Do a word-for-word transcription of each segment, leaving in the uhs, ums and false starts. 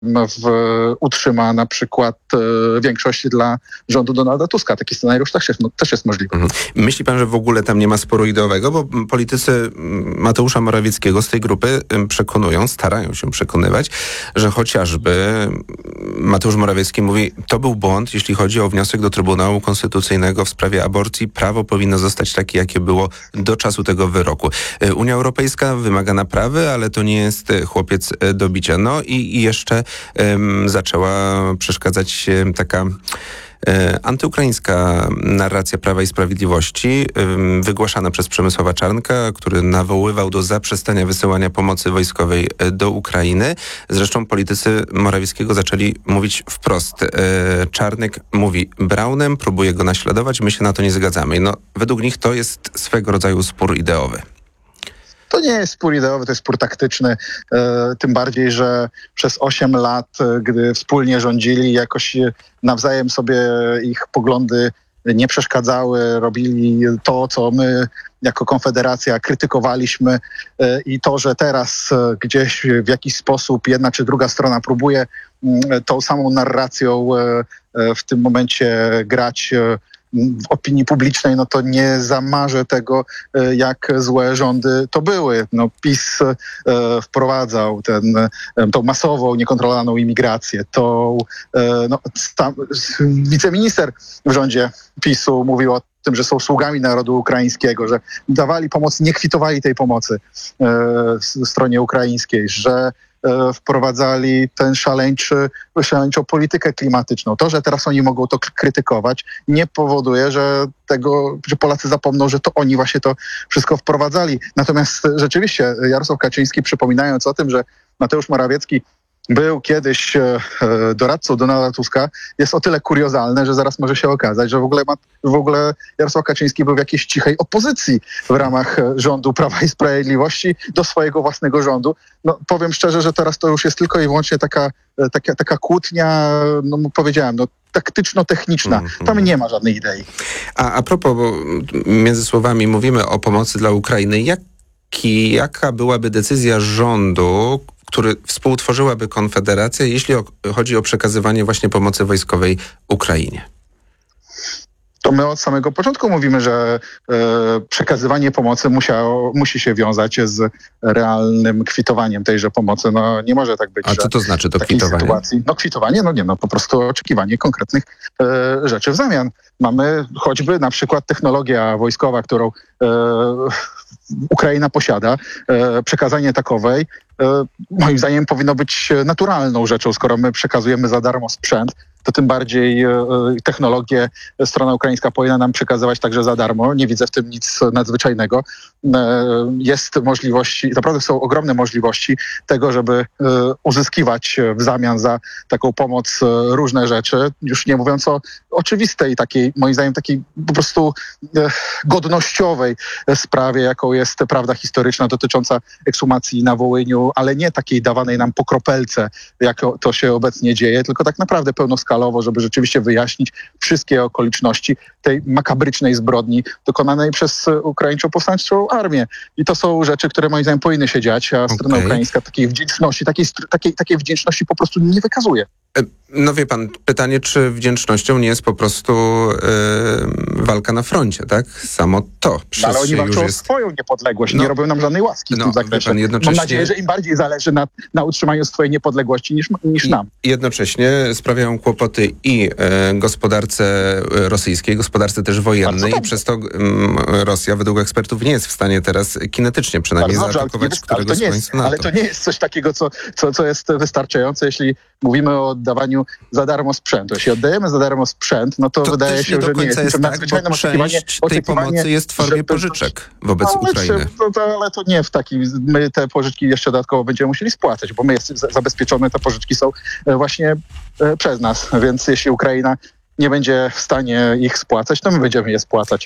w, utrzyma na przykład e, większość dla rządu Donalda Tuska. Taki scenariusz też jest, no, też jest możliwy. Mhm. Myśli pan, że w ogóle tam nie ma sporu ideowego? Bo politycy Mateusza Morawieckiego z tej grupy przekonują, starają się przekonywać, że chociażby Mateusz Morawiecki mówi, to był błąd, jeśli chodzi o wniosek do Trybunału Konstytucyjnego w sprawie aborcji. Prawo powinno zostać takie, jakie było do czasu tego wyroku. Unia Europejska wymaga naprawy, ale to nie jest chłopiec do bicia. No i, i jeszcze um, zaczęła przeszkadzać um, taka E, antyukraińska narracja Prawa i Sprawiedliwości e, wygłaszana przez Przemysława Czarnka, który nawoływał do zaprzestania wysyłania pomocy wojskowej do Ukrainy. Zresztą politycy Morawieckiego zaczęli mówić wprost. E, Czarnek mówi Braunem, próbuje go naśladować, my się na to nie zgadzamy. No, według nich to jest swego rodzaju spór ideowy. To nie jest spór ideowy, to jest spór taktyczny, e, tym bardziej, że przez osiem lat, e, gdy wspólnie rządzili, jakoś nawzajem sobie ich poglądy nie przeszkadzały, robili to, co my jako Konfederacja krytykowaliśmy e, i to, że teraz e, gdzieś w jakiś sposób jedna czy druga strona próbuje m, tą samą narracją e, e, w tym momencie grać e, w opinii publicznej, no to nie zamarzę tego, jak złe rządy to były. No, PiS e, wprowadzał ten, tą masową, niekontrolowaną imigrację. Tą, e, no, tam, wiceminister w rządzie PiSu mówił o tym, że są sługami narodu ukraińskiego, że dawali pomoc, nie kwitowali tej pomocy e, stronie ukraińskiej, że wprowadzali ten szaleńczy, szaleńczą politykę klimatyczną. To, że teraz oni mogą to krytykować, nie powoduje, że tego, że Polacy zapomną, że to oni właśnie to wszystko wprowadzali. Natomiast rzeczywiście Jarosław Kaczyński, przypominając o tym, że Mateusz Morawiecki był kiedyś e, doradcą Donalda Tuska, jest o tyle kuriozalne, że zaraz może się okazać, że w ogóle, ma, w ogóle Jarosław Kaczyński był w jakiejś cichej opozycji w ramach rządu Prawa i Sprawiedliwości do swojego własnego rządu. No, powiem szczerze, że teraz to już jest tylko i wyłącznie taka, taka, taka kłótnia, no powiedziałem, no taktyczno-techniczna. Tam nie ma żadnej idei. A, a propos, bo między słowami mówimy o pomocy dla Ukrainy. Jaki, jaka byłaby decyzja rządu, który współtworzyłaby Konfederacja, jeśli o, chodzi o przekazywanie właśnie pomocy wojskowej Ukrainie? To my od samego początku mówimy, że e, przekazywanie pomocy musiało, musi się wiązać z realnym kwitowaniem tejże pomocy. No nie może tak być. A co to znaczy to w takiej kwitowanie? Sytuacji, no kwitowanie, no nie, no po prostu oczekiwanie konkretnych e, rzeczy w zamian. Mamy choćby na przykład technologia wojskowa, którą e, Ukraina posiada. E, przekazanie takowej e, moim zdaniem powinno być naturalną rzeczą, skoro my przekazujemy za darmo sprzęt, to tym bardziej e, technologię strona ukraińska powinna nam przekazywać także za darmo. Nie widzę w tym nic nadzwyczajnego. E, jest możliwości, naprawdę są ogromne możliwości tego, żeby e, uzyskiwać w zamian za taką pomoc e, różne rzeczy. Już nie mówiąc o oczywistej takiej, moim zdaniem takiej po prostu e, godnościowej sprawie, jaką jest prawda historyczna dotycząca ekshumacji na Wołyniu, ale nie takiej dawanej nam po kropelce, jak to się obecnie dzieje, tylko tak naprawdę pełnoskalowo, żeby rzeczywiście wyjaśnić wszystkie okoliczności tej makabrycznej zbrodni dokonanej przez ukraińską powstańczą armię. I to są rzeczy, które moim zdaniem powinny się dziać, a strona Okay. ukraińska takiej wdzięczności, takiej, takiej, takiej wdzięczności po prostu nie wykazuje. No wie pan, pytanie, czy wdzięcznością nie jest po prostu yy, walka na froncie, tak? Samo to. No, ale oni walczą jest... o swoją niepodległość, no, nie robią nam żadnej łaski w no, tym zakresie. Pan, jednocześnie... Mam nadzieję, że im bardziej zależy na, na utrzymaniu swojej niepodległości niż, niż nam. I jednocześnie sprawiają kłopoty i e, gospodarce rosyjskiej, gospodarce też wojennej i przez to m, Rosja według ekspertów nie jest w stanie teraz kinetycznie przynajmniej Bardzo zaatakować dobrze, któregoś z państw NATO. Ale to nie jest coś takiego, co, co, co jest wystarczające, jeśli mówimy o oddawaniu za darmo sprzętu. Jeśli oddajemy za darmo sprzęt, no to, to wydaje się, nie że nie jest, jest tak, nadzwyczajnym bo część tej pomocy jest w formie żeby... pożyczek wobec ale Ukrainy. Czy, to, to, ale to nie w takim... My te pożyczki jeszcze dodatkowo będziemy musieli spłacać, bo my jest zabezpieczone, te pożyczki są właśnie przez nas. Więc jeśli Ukraina nie będzie w stanie ich spłacać, to my będziemy je spłacać.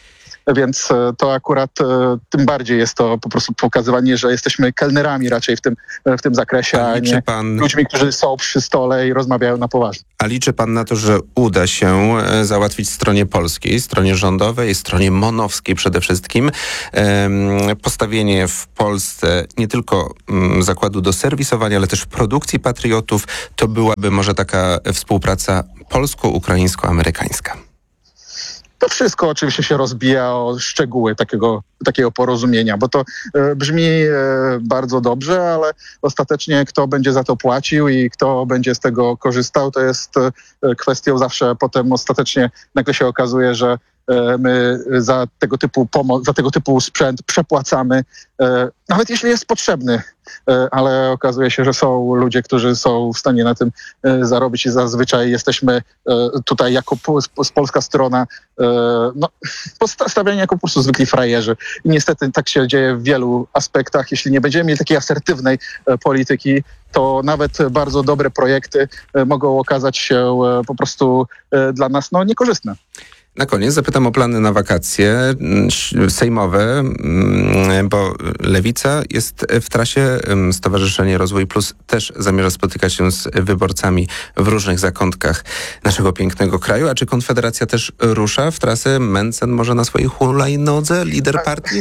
więc to akurat tym bardziej jest to po prostu pokazywanie, że jesteśmy kelnerami raczej w tym, w tym zakresie, a nie pan... ludźmi, którzy są przy stole i rozmawiają na poważnie. A liczy pan na to, że uda się załatwić stronie polskiej, stronie rządowej, stronie monowskiej przede wszystkim, postawienie w Polsce nie tylko zakładu do serwisowania, ale też produkcji patriotów? To byłaby może taka współpraca polsko-ukraińsko-amerykańska. To wszystko oczywiście się rozbija o szczegóły takiego, takiego porozumienia, bo to e, brzmi e, bardzo dobrze, ale ostatecznie kto będzie za to płacił i kto będzie z tego korzystał, to jest e, kwestią zawsze potem ostatecznie nagle się okazuje, że e, my za tego typu pomoc, za tego typu sprzęt przepłacamy, e, nawet jeśli jest potrzebny, e, ale okazuje się, że są ludzie, którzy są w stanie na tym e, zarobić i zazwyczaj jesteśmy e, tutaj jako z polska strona e, no, postawiani jako po prostu zwykli frajerzy. I niestety tak się dzieje w wielu aspektach. Jeśli nie będziemy mieli takiej asertywnej e, polityki, to nawet bardzo dobre projekty e, mogą okazać się e, po prostu e, dla nas no, niekorzystne. Na koniec zapytam o plany na wakacje sejmowe, bo Lewica jest w trasie. Stowarzyszenie Rozwój Plus też zamierza spotykać się z wyborcami w różnych zakątkach naszego pięknego kraju. A czy Konfederacja też rusza w trasę? Mencen może na swojej hulajnodze, lider partii?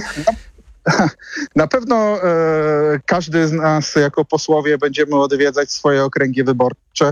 Na pewno e, każdy z nas jako posłowie będziemy odwiedzać swoje okręgi wyborcze.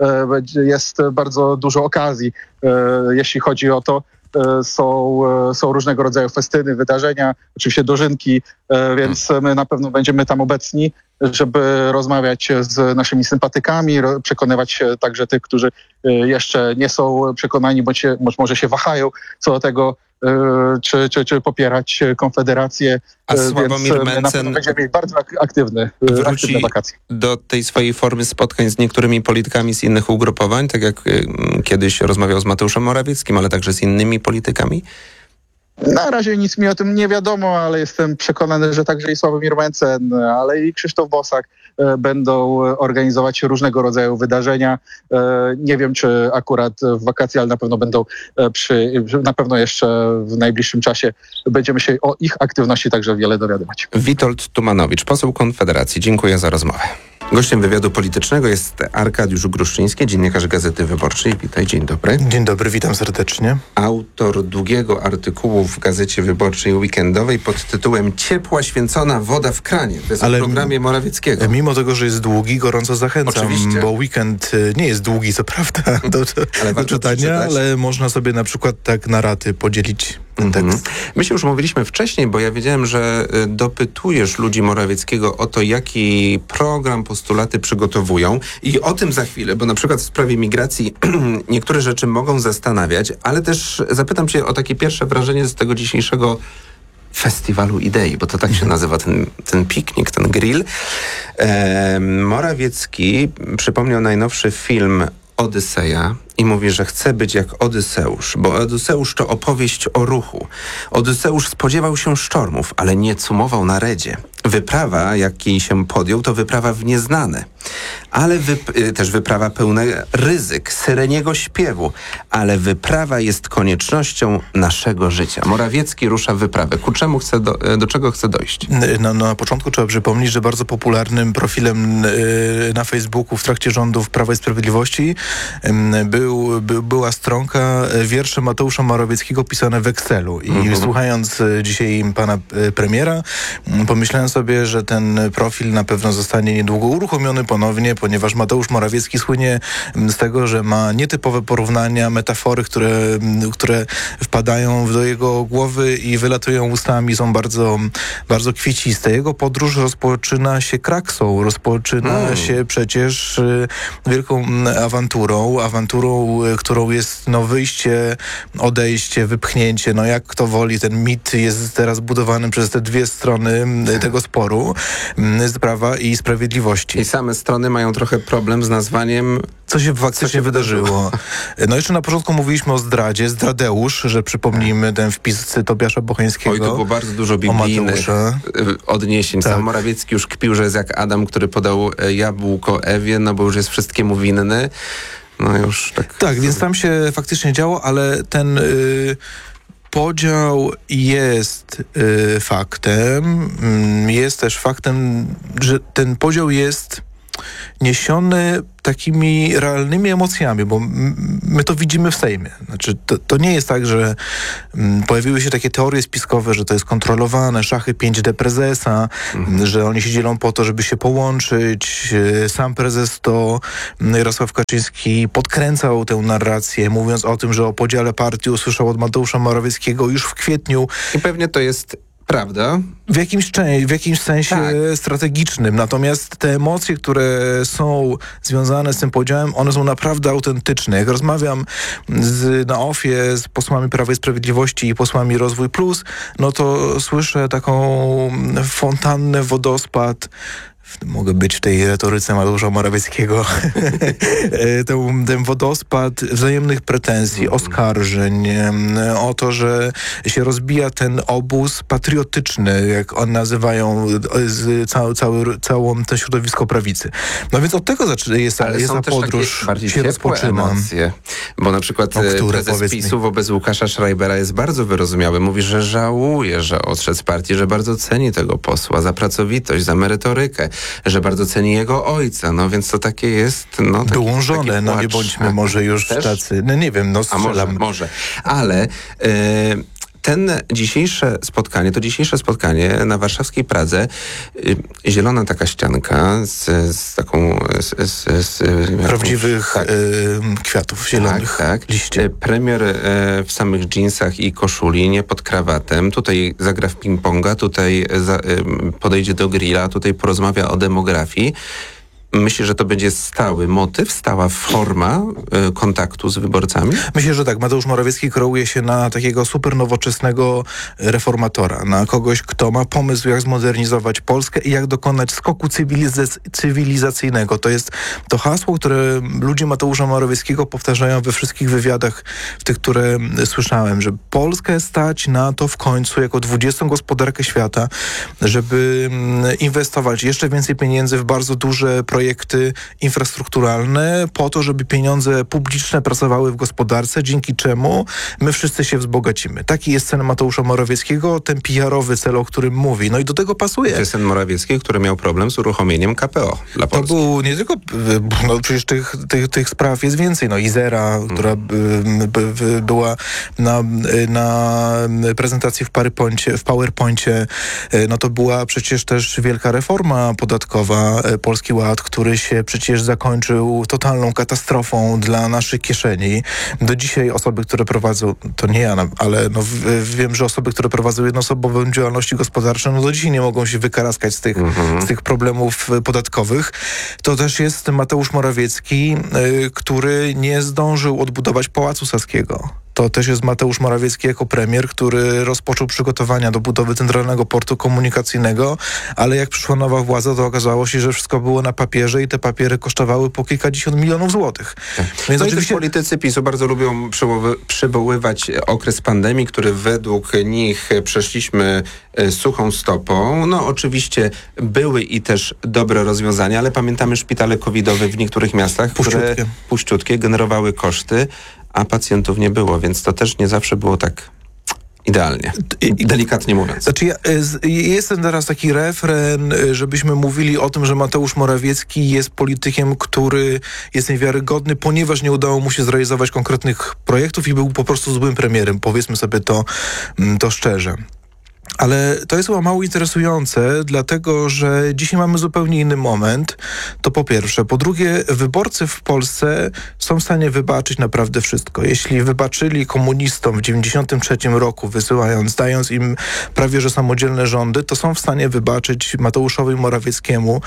Jest bardzo dużo okazji, jeśli chodzi o to. Są, są różnego rodzaju festyny, wydarzenia, oczywiście dożynki, więc my na pewno będziemy tam obecni, żeby rozmawiać z naszymi sympatykami, przekonywać także tych, którzy jeszcze nie są przekonani, bądź, się, bądź może się wahają co do tego, czy, czy, czy popierać Konfederację. A Sławomir Więc Mencen będziemy mieć bardzo aktywny, aktywne wakacje. Do tej swojej formy spotkań z niektórymi politykami z innych ugrupowań, tak jak kiedyś rozmawiał z Mateuszem Morawieckim, ale także z innymi politykami? Na razie nic mi o tym nie wiadomo, ale jestem przekonany, że także i Sławomir Mencen, ale i Krzysztof Bosak e, będą organizować różnego rodzaju wydarzenia. E, nie wiem, czy akurat w wakacje, ale na pewno będą e, przy, na pewno jeszcze w najbliższym czasie będziemy się o ich aktywności także wiele dowiadywać. Witold Tumanowicz, poseł Konfederacji. Dziękuję za rozmowę. Gościem wywiadu politycznego jest Arkadiusz Gruszczyński, dziennikarz Gazety Wyborczej. Witaj, dzień dobry. Dzień dobry, witam serdecznie. Autor długiego artykułu w Gazecie Wyborczej weekendowej pod tytułem Ciepła święcona woda w kranie. To jest Ale w programie Morawieckiego. Mimo tego, że jest długi, gorąco zachęcam, Oczywiście. Bo weekend nie jest długi, co prawda, do, ale do czytania, przeczytać. Ale można sobie na przykład tak na raty podzielić ten tekst. Mm-hmm. My się już mówiliśmy wcześniej, bo ja wiedziałem, że dopytujesz ludzi Morawieckiego o to, jaki program, postulaty przygotowują i o tym za chwilę, bo na przykład w sprawie migracji niektóre rzeczy mogą zastanawiać, ale też zapytam cię o takie pierwsze wrażenie z tego dzisiejszego Festiwalu Idei, bo to tak się nazywa ten, ten piknik, ten grill. E, Morawiecki przypomniał najnowszy film Odyseja i mówi, że chce być jak Odyseusz, bo Odyseusz to opowieść o ruchu. Odyseusz spodziewał się sztormów, ale nie cumował na redzie. Wyprawa, jakiej się podjął, to wyprawa w nieznane, ale wyp- też wyprawa pełna ryzyk, syreniego śpiewu, ale wyprawa jest koniecznością naszego życia. Morawiecki rusza w wyprawę. Ku czemu chce do, do czego chce dojść? No, no, na początku trzeba przypomnieć, że bardzo popularnym profilem yy, na Facebooku w trakcie rządów Prawa i Sprawiedliwości yy, był, by, była stronka wiersze Mateusza Morawieckiego pisane w Excelu. I mm-hmm. słuchając dzisiaj pana y, premiera, y, pomyślałem sobie, że ten profil na pewno zostanie niedługo uruchomiony ponownie, ponieważ Mateusz Morawiecki słynie z tego, że ma nietypowe porównania, metafory, które, które wpadają do jego głowy i wylatują ustami, są bardzo, bardzo kwieciste. Jego podróż rozpoczyna się kraksą, rozpoczyna hmm. się przecież wielką awanturą, awanturą, którą jest no, wyjście, odejście, wypchnięcie, no jak kto woli, ten mit jest teraz budowany przez te dwie strony tego sporu z Prawa i Sprawiedliwości. I same strony mają trochę problem z nazwaniem, co się faktycznie co się wydarzyło. No jeszcze na początku mówiliśmy o zdradzie, zdradeusz, że przypomnijmy ten wpis Tobiasza Bocheńskiego. Oj, to było bardzo dużo biblijnych odniesień. Tak. Sam Morawiecki już kpił, że jest jak Adam, który podał jabłko Ewie, no bo już jest wszystkiemu winny. No już tak. Tak, więc tam się faktycznie działo, ale ten... Yy, Podział jest y, faktem. Jest też faktem, że ten podział jest niesiony takimi realnymi emocjami, bo my to widzimy w Sejmie. Znaczy, to, to nie jest tak, że m, pojawiły się takie teorie spiskowe, że to jest kontrolowane, szachy pięć D prezesa, mhm. że oni się dzielą po to, żeby się połączyć. Sam prezes to Jarosław Kaczyński podkręcał tę narrację, mówiąc o tym, że o podziale partii usłyszał od Mateusza Morawieckiego już w kwietniu. I pewnie to jest prawda? W jakimś, w jakimś sensie tak. strategicznym. Natomiast te emocje, które są związane z tym podziałem, one są naprawdę autentyczne. Jak rozmawiam z, na ofie z posłami Prawa i Sprawiedliwości i posłami Rozwój Plus, no to słyszę taką fontannę, wodospad. Mogę być w tej retoryce Mateusza Morawieckiego. ten, ten wodospad wzajemnych pretensji, oskarżeń, o to, że się rozbija ten obóz patriotyczny, jak on nazywają z, cały, cały, całą to środowisko prawicy. No więc od tego zaczyna, jest, Ale jest są ta podróż, też bardziej się rozpoczyna. Emocje, bo na przykład o które, prezes PiSu wobec Łukasza Schreibera jest bardzo wyrozumiały. Mówi, że żałuje, że odszedł z partii, że bardzo ceni tego posła za pracowitość, za merytorykę, że bardzo ceni jego ojca, no więc to takie jest... No, taki, dołączone, taki no nie bądźmy może już też? tacy... No nie wiem, no strzelam. A może, może. Ale... Yy, Ten dzisiejsze spotkanie, to dzisiejsze spotkanie na warszawskiej Pradze, y, zielona taka ścianka z, z taką... Z, z, z, prawdziwych tak. y, kwiatów zielonych, tak, tak. liści. Premier y, w samych dżinsach i koszuli, nie pod krawatem. Tutaj zagra w ping-ponga, tutaj za, y, podejdzie do grilla, tutaj porozmawia o demografii. Myślę, że to będzie stały motyw, stała forma y, kontaktu z wyborcami? Myślę, że tak. Mateusz Morawiecki kreuje się na takiego super nowoczesnego reformatora, na kogoś, kto ma pomysł, jak zmodernizować Polskę i jak dokonać skoku cywilizac- cywilizacyjnego. To jest to hasło, które ludzie Mateusza Morawieckiego powtarzają we wszystkich wywiadach, w tych, które słyszałem, że Polskę stać na to w końcu, jako dwudziestą gospodarkę świata, żeby inwestować jeszcze więcej pieniędzy w bardzo duże projekty infrastrukturalne po to, żeby pieniądze publiczne pracowały w gospodarce, dzięki czemu my wszyscy się wzbogacimy. Taki jest cel Mateusza Morawieckiego, ten P R-owy cel, o którym mówi. No i do tego pasuje. To jest ten Morawiecki, który miał problem z uruchomieniem K P O dla Polski. To był nie tylko, no przecież tych, tych, tych spraw jest więcej. No Izera, hmm. która by, by, by była na, na prezentacji w PowerPoincie, w PowerPoincie, no to była przecież też wielka reforma podatkowa, Polski Ład, który się przecież zakończył totalną katastrofą dla naszych kieszeni. Do dzisiaj osoby, które prowadzą, to nie ja, ale no w, wiem, że osoby, które prowadzą jednoosobową działalność gospodarczą, no do dzisiaj nie mogą się wykaraskać z tych, mhm. z tych problemów podatkowych. To też jest Mateusz Morawiecki, y, który nie zdążył odbudować Pałacu Saskiego. To też jest Mateusz Morawiecki jako premier, który rozpoczął przygotowania do budowy Centralnego Portu Komunikacyjnego, ale jak przyszła nowa władza, to okazało się, że wszystko było na papierze i te papiery kosztowały po kilkadziesiąt milionów złotych. Tak. Więc no oczywiście politycy PiSu bardzo lubią przywoły, przywoływać okres pandemii, który według nich przeszliśmy suchą stopą. No oczywiście były i też dobre rozwiązania, ale pamiętamy szpitale covidowe w niektórych miastach, puściutkie. które puściutkie generowały koszty, a pacjentów nie było, więc to też nie zawsze było tak idealnie, delikatnie mówiąc. Znaczy ja, jest ten teraz taki refren, żebyśmy mówili o tym, że Mateusz Morawiecki jest politykiem, który jest niewiarygodny, ponieważ nie udało mu się zrealizować konkretnych projektów i był po prostu złym premierem. Powiedzmy sobie to, to szczerze. Ale to jest chyba mało interesujące, dlatego że dzisiaj mamy zupełnie inny moment. To po pierwsze. Po drugie, wyborcy w Polsce są w stanie wybaczyć naprawdę wszystko. Jeśli wybaczyli komunistom w dziewięćdziesiątym trzecim roku, wysyłając, dając im prawie że samodzielne rządy, to są w stanie wybaczyć Mateuszowi Morawieckiemu,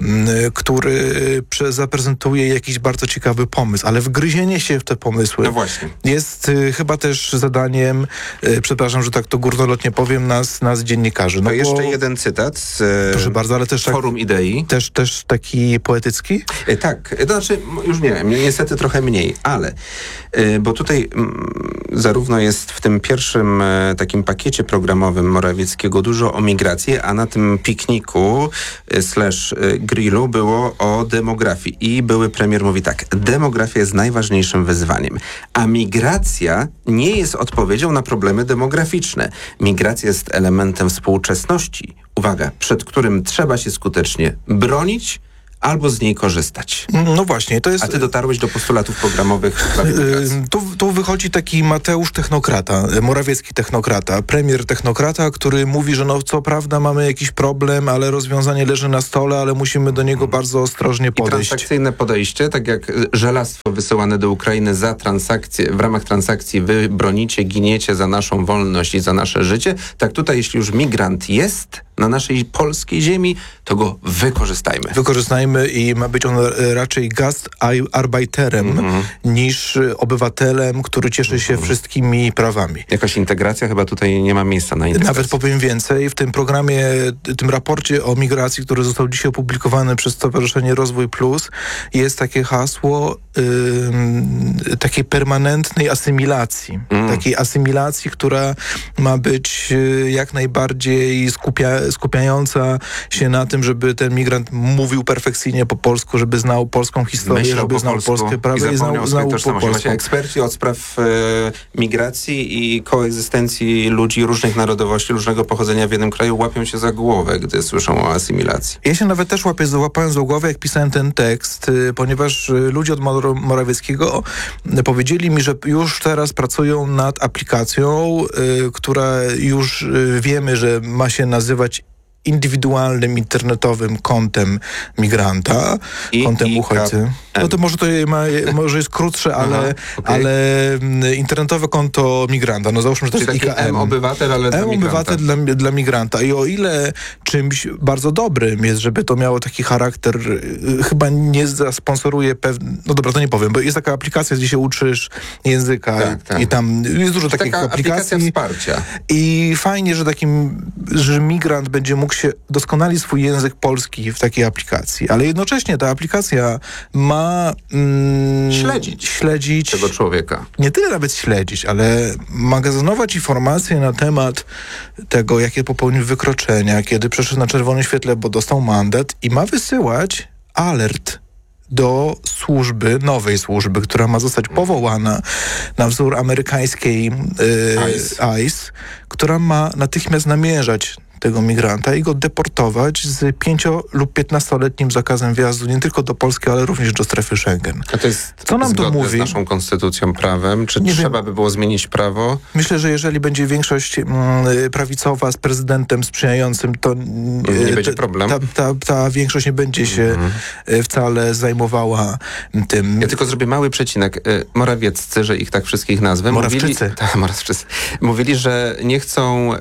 który zaprezentuje jakiś bardzo ciekawy pomysł. Ale wgryzienie się w te pomysły no właśnie. jest y, chyba też zadaniem, y, przepraszam, że tak to górnolotnie powiem, nas nas, nas dziennikarzy. No to jeszcze bo, jeden cytat z proszę bardzo, ale też Forum tak, Idei. Też, też taki poetycki? Tak, to znaczy już nie, niestety trochę mniej, ale bo tutaj zarówno jest w tym pierwszym takim pakiecie programowym Morawieckiego dużo o migracji, a na tym pikniku slash grillu było o demografii i były premier mówi tak, demografia jest najważniejszym wyzwaniem, a migracja nie jest odpowiedzią na problemy demograficzne. Migracja jest elementem współczesności, uwaga, przed którym trzeba się skutecznie bronić albo z niej korzystać. No właśnie, to jest... A ty dotarłeś do postulatów programowych w sprawie migracji. Tu, tu wychodzi taki Mateusz technokrata, Morawiecki technokrata, premier technokrata, który mówi, że no co prawda mamy jakiś problem, ale rozwiązanie leży na stole, ale musimy do niego hmm. bardzo ostrożnie podejść. I transakcyjne podejście, tak jak żelastwo wysyłane do Ukrainy za transakcje, w ramach transakcji wy bronicie, giniecie za naszą wolność i za nasze życie, tak tutaj jeśli już migrant jest na naszej polskiej ziemi, to go wykorzystajmy. Wykorzystajmy i ma być on raczej gastarbeiterem mm-hmm. niż obywatelem, który cieszy się mm-hmm. wszystkimi prawami. Jakaś integracja chyba tutaj nie ma miejsca na integrację. Nawet powiem więcej, w tym programie, tym raporcie o migracji, który został dzisiaj opublikowany przez Stowarzyszenie Rozwój Plus, jest takie hasło yy, takiej permanentnej asymilacji. Mm. Takiej asymilacji, która ma być yy, jak najbardziej skupia, skupiająca się na tym, żeby ten migrant mówił perfekcyjnie po polsku, żeby znał polską historię, Myślał żeby znał polskie prawo i, i znał, znał po polsku. Właśnie eksperci od spraw e, migracji i koegzystencji ludzi różnych narodowości, różnego pochodzenia w jednym kraju łapią się za głowę, gdy słyszą o asymilacji. Ja się nawet też łapię, łapałem za głowę, jak pisałem ten tekst, y, ponieważ y, ludzie od Mor- Morawieckiego y, powiedzieli mi, że już teraz pracują nad aplikacją, y, która już y, wiemy, że ma się nazywać indywidualnym internetowym kontem migranta, I, kontem i uchodźcy. No to może to ma, może jest krótsze, ale, Aha, okay. ale internetowe konto migranta. No załóżmy, że to Czyli jest taki I K M. M-obywatel, ale dla M-obywatel dla, dla migranta. I o ile czymś bardzo dobrym jest, żeby to miało taki charakter, y, chyba nie zasponsoruje pewne... No dobra, to nie powiem, bo jest taka aplikacja, gdzie się uczysz języka tak, tak. i tam jest dużo takich taka aplikacji. Aplikacja wsparcia. I fajnie, że takim, że migrant będzie mógł się doskonali swój język polski w takiej aplikacji, ale jednocześnie ta aplikacja ma mm, śledzić, śledzić tego człowieka. Nie tyle nawet śledzić, ale magazynować informacje na temat tego, jakie popełnił wykroczenia, kiedy przeszedł na czerwonym świetle, bo dostał mandat i ma wysyłać alert do służby, nowej służby, która ma zostać powołana na wzór amerykańskiej yy, ICE. ICE, która ma natychmiast namierzać tego migranta i go deportować z pięcio- lub piętnastoletnim zakazem wjazdu nie tylko do Polski, ale również do strefy Schengen. A to jest Co nam to mówi? z naszą konstytucją, prawem? Czy nie trzeba wiem. by było zmienić prawo? Myślę, że jeżeli będzie większość mm, prawicowa z prezydentem sprzyjającym, to nie y, będzie problem. Ta, ta, ta większość nie będzie się mm-hmm. wcale zajmowała tym. Ja tylko zrobię mały przecinek. Morawieccy, że ich tak wszystkich nazwę. Morawczycy. Mówili, tak, Morawczycy. Mówili, że nie chcą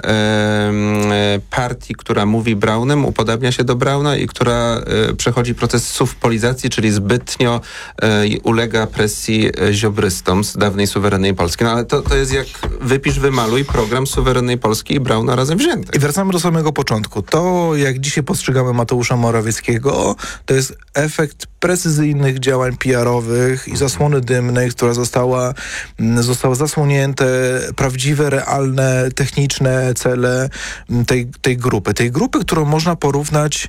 e, partii, która mówi Braunem, upodabnia się do Brauna i która e, przechodzi proces sufpolizacji, czyli zbytnio e, ulega presji e, ziobrystom z dawnej suwerennej Polski. No ale to, to jest jak wypisz, wymaluj program suwerennej Polski i Brauna razem wzięty. I wracamy do samego początku. To, jak dzisiaj postrzegamy Mateusza Morawieckiego, to jest efekt precyzyjnych działań P R-owych i zasłony dymnej, która została, zostały zasłonięte prawdziwe, realne, techniczne cele tej, tej grupy. Tej grupy, którą można porównać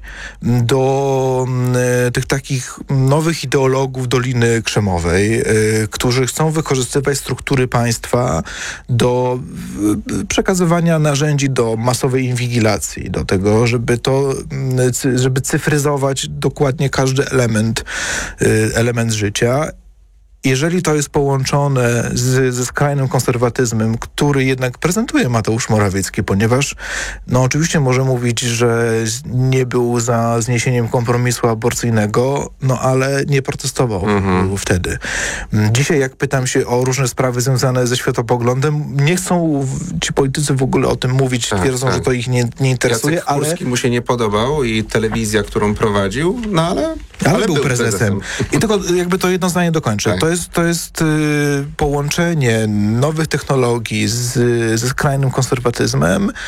do y, tych takich nowych ideologów Doliny Krzemowej, y, którzy chcą wykorzystywać struktury państwa do y, przekazywania narzędzi do masowej inwigilacji, do tego, żeby to, y, żeby cyfryzować dokładnie każdy element element życia. Jeżeli to jest połączone z, ze skrajnym konserwatyzmem, który jednak prezentuje Mateusz Morawiecki, ponieważ no oczywiście może mówić, że nie był za zniesieniem kompromisu aborcyjnego, no ale nie protestował mm-hmm. wtedy. Dzisiaj jak pytam się o różne sprawy związane ze światopoglądem, nie chcą ci politycy w ogóle o tym mówić, tak, twierdzą, tak. że to ich nie, nie interesuje. Jacek Kurski ale mu się nie podobał i telewizja, którą prowadził, no ale, ale, ale był, był prezesem. prezesem. I tylko jakby to jedno zdanie dokończę. Tak. To jest, to jest y, połączenie nowych technologii z, ze skrajnym konserwatyzmem,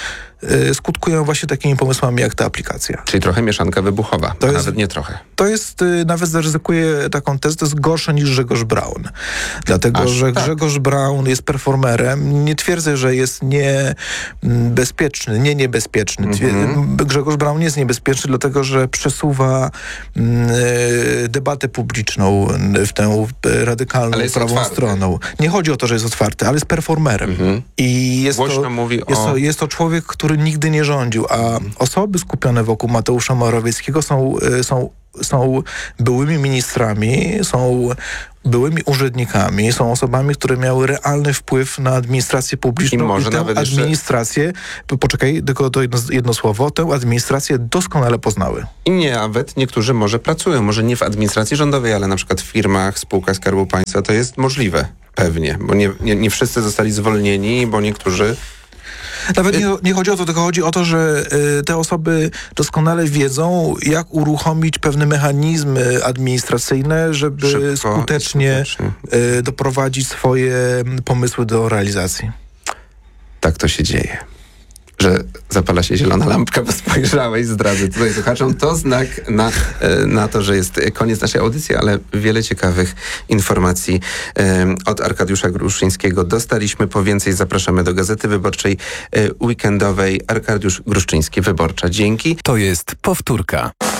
y, skutkują właśnie takimi pomysłami jak ta aplikacja. Czyli trochę mieszanka wybuchowa, To a jest- nawet nie trochę. To jest, y, nawet zaryzykuję taką tezę, to jest gorsze niż Grzegorz Braun. Dlatego, Aż że tak. Grzegorz Braun jest performerem. Nie twierdzę, że jest niebezpieczny, nie niebezpieczny. Mhm. Twier- Grzegorz Braun jest niebezpieczny, dlatego, że przesuwa mm, y, debatę publiczną w tę y, radykalną, Ale jest prawą otwarty. stroną. Nie chodzi o to, że jest otwarty, ale jest performerem. Mhm. I jest Głośno to, mówi jest, o- to, jest to człowiek, który nigdy nie rządził, a osoby skupione wokół Mateusza Morawieckiego są, y, są, są byłymi ministrami, są byłymi urzędnikami, są osobami, które miały realny wpływ na administrację publiczną I może tę nawet jeszcze- administrację, po- poczekaj, tylko to jedno, jedno słowo, tę administrację doskonale poznały. I nie, nawet niektórzy może pracują, może nie w administracji rządowej, ale na przykład w firmach, spółkach Skarbu Państwa. To jest możliwe, pewnie, bo nie, nie, nie wszyscy zostali zwolnieni, bo niektórzy... Nawet nie, nie chodzi o to, tylko chodzi o to, że y, te osoby doskonale wiedzą, jak uruchomić pewne mechanizmy administracyjne, żeby Szybko i skutecznie, skutecznie. y, doprowadzić swoje pomysły do realizacji. Tak to się dzieje. Że zapala się zielona lampka, bo spojrzałeś, zdradzę tutaj słuchaczom. To znak na, e, na to, że jest koniec naszej audycji, ale wiele ciekawych informacji e, od Arkadiusza Gruszczyńskiego dostaliśmy. Po więcej zapraszamy do Gazety Wyborczej e, Weekendowej. Arkadiusz Gruszczyński, Wyborcza. Dzięki. To jest powtórka.